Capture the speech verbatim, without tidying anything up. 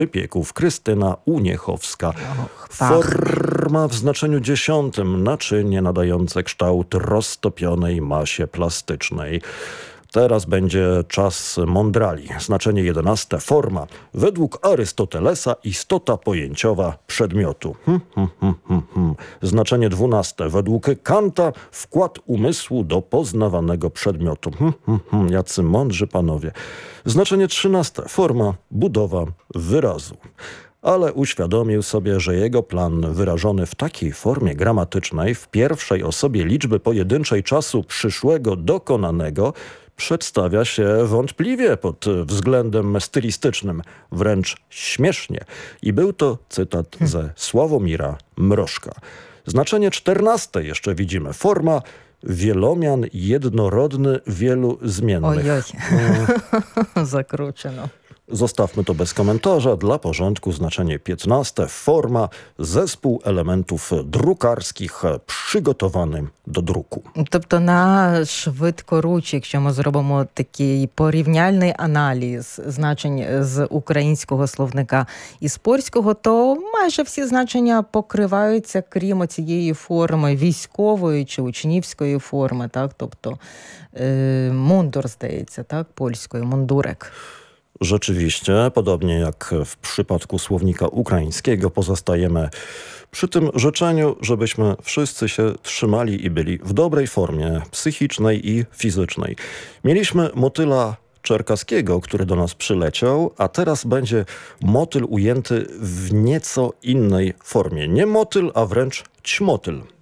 Pieków, Krystyna Uniechowska. Och, tak. Forma w znaczeniu dziesiątym, naczynie nadające kształt roztopionej masie plastycznej. Teraz będzie czas mądrali. Znaczenie jedenaste. Forma. Według Arystotelesa istota pojęciowa przedmiotu. Hm, hm, hm, hm, hm. Znaczenie dwunaste. Według Kanta wkład umysłu do poznawanego przedmiotu. Hm, hm, hm. Jacy mądrzy panowie. Znaczenie trzynaste. Forma. Budowa wyrazu. Ale uświadomił sobie, że jego plan wyrażony w takiej formie gramatycznej w pierwszej osobie liczby pojedynczej czasu przyszłego dokonanego przedstawia się wątpliwie pod względem stylistycznym, wręcz śmiesznie. I był to cytat ze Sławomira Mrożka. Znaczenie czternaste jeszcze widzimy. Forma. Wielomian jednorodny, wielu zmiennych. Oj-oj, zakruceno. Zostawmy to bez komentarza. Dla porządku znaczenie piętnaste. Forma. Zespół elementów друкарських przygotowany do druku. Тобто на швидкоруч, якщо ми зробимо такий порівняльний аналіз значень з українського словника і з польського, то майже всі значення покриваються, крім цієї форми військової чи учнівської форми, так? Тобто е, мундур, здається, так? Польською, мундурek. Rzeczywiście, podobnie jak w przypadku słownika ukraińskiego, pozostajemy przy tym życzeniu, żebyśmy wszyscy się trzymali i byli w dobrej formie psychicznej i fizycznej. Mieliśmy motyla czerkaskiego, który do nas przyleciał, a teraz będzie motyl ujęty w nieco innej formie. Nie motyl, a wręcz ćmotyl.